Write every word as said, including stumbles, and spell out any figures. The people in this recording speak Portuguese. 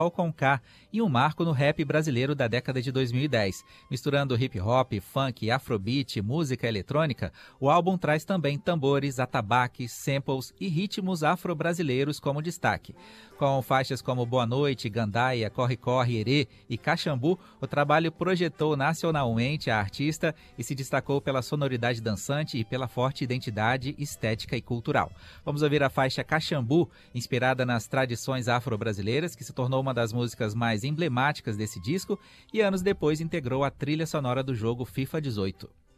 com K e um marco no rap brasileiro da década de dois mil e dez. Misturando hip hop, funk, afrobeat, música eletrônica, o álbum traz também tambores, atabaques, samples e ritmos afro-brasileiros como destaque. Com faixas como Boa Noite, Gandaia, Corre Corre, Herê e Caxambu, o trabalho projetou nacionalmente a artista e se destacou pela sonoridade dançante e pela forte identidade estética e cultural. Vamos ouvir a faixa Caxambu, inspirada nas tradições afro-brasileiras, que se tornou uma das músicas mais emblemáticas desse disco e anos depois integrou a trilha sonora do jogo FIFA dezoito.